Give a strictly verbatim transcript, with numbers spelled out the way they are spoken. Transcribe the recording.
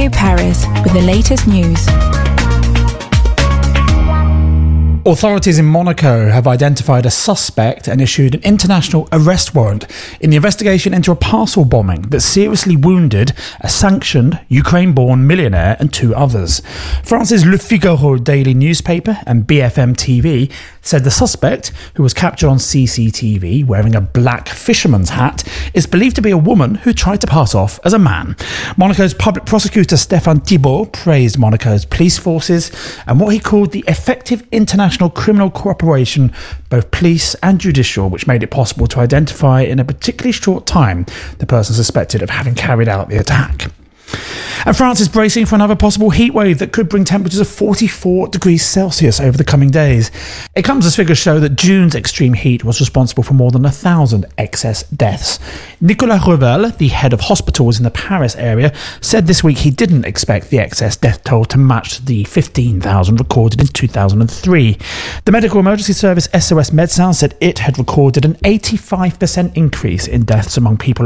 Radio Paris with the latest news. Authorities in Monaco have identified a suspect and issued an international arrest warrant in the investigation into a parcel bombing that seriously wounded a sanctioned Ukraine-born millionaire and two others. France's Le Figaro daily newspaper and B F M T V said the suspect, who was captured on C C T V wearing a black fisherman's hat, is believed to be a woman who tried to pass off as a man. Monaco's public prosecutor Stéphane Thibault praised Monaco's police forces and what he called the effective international criminal cooperation, both police and judicial, which made it possible to identify in a particularly short time the person suspected of having carried out the attack. And France is bracing for another possible heat wave that could bring temperatures of forty-four degrees Celsius over the coming days. It comes as figures show that June's extreme heat was responsible for more than a thousand excess deaths. Nicolas Revel, the head of hospitals in the Paris area, said this week he didn't expect the excess death toll to match the fifteen thousand recorded in two thousand three. The medical emergency service S O S Médecins said it had recorded an eighty-five percent increase in deaths among people